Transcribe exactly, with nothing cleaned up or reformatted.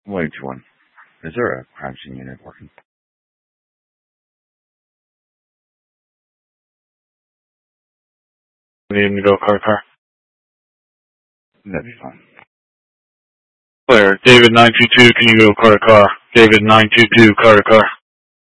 One two one. Is there a crime scene unit working? We need him to go car to car. That'd be fine. Clear. David nine two two, can you go car to car? David nine two two, car to car.